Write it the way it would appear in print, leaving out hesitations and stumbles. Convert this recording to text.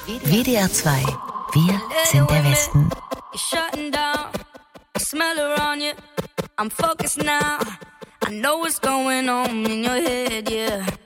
WDR 2. Wir sind der Westen. I'm focused now. I know what's going on in your head, yeah.